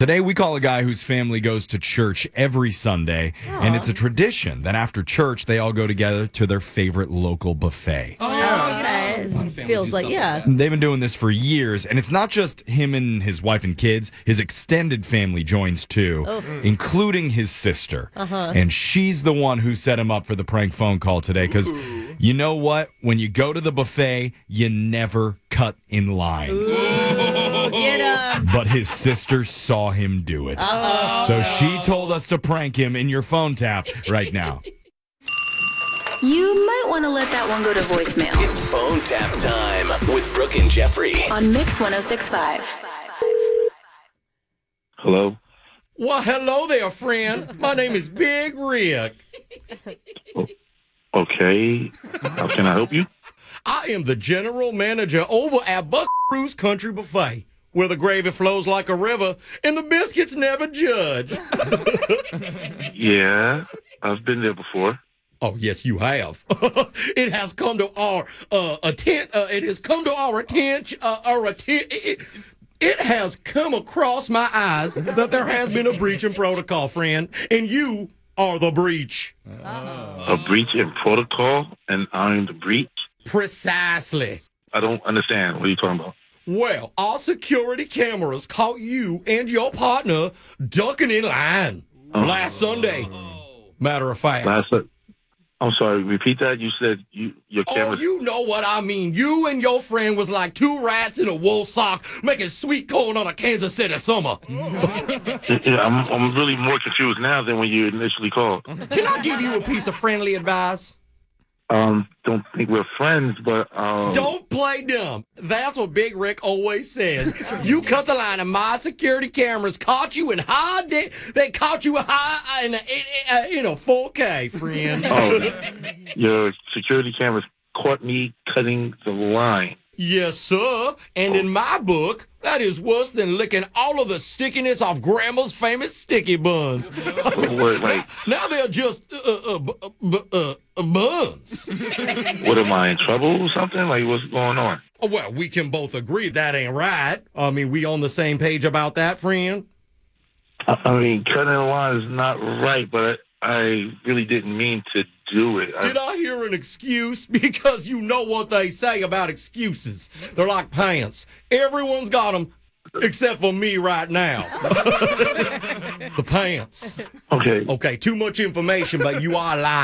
Today, we call a guy whose family goes to church every Sunday, and it's a tradition that after church, they all go together to their favorite local buffet. Okay. Feels like, yeah. They've been doing this for years, and it's not just him and his wife and kids. His extended family joins too, including his sister. And she's the one who set him up for the prank phone call today, because you know what? When you go to the buffet, you never cut in line. Get him. But his sister saw him do it. So she told us to prank him in your phone tap right now. You might want to let that one go to voicemail. It's phone tap time with Brooke and Jeffrey. On Mix 106.5. Hello? Well, hello there, friend. My name is Big Rick. Okay. How can I help you? I am the general manager over at Buckaroo's Country Buffet, where the gravy flows like a river and the biscuits never judge. Yeah, I've been there before. Oh, yes, you have. It has come to our attention. It has come across my eyes that there has been a breach in protocol, friend, and you are the breach. A breach in protocol, and I'm the breach? Precisely. I don't understand. What are you talking about? Well, our security cameras caught you and your partner ducking in line last Sunday. Matter of fact. I'm sorry, repeat that. You said your camera. Oh, you know what I mean. You and your friend was like two rats in a wool sock making sweet corn on a Kansas City summer. Yeah, I'm really more confused now than when you initially called. Can I give you a piece of friendly advice? Don't think we're friends, but Don't play dumb. That's what Big Rick always says. You cut the line, and my security cameras caught you in they caught you in 4K, friend. Your security cameras caught me cutting the line. Yes, sir. And in my book, that is worse than licking all of the stickiness off Grandma's famous sticky buns. Wait. Now they're just buns. What, am I in trouble or something? Like, what's going on? Well, we can both agree that ain't right. I mean, we on the same page about that, friend? I mean, cutting the line is not right, but I really didn't mean to do it. Did I hear an excuse? Because you know what they say about excuses. They're like pants. Everyone's got them, except for me right now. The pants. Okay. Okay, too much information, but you are lying.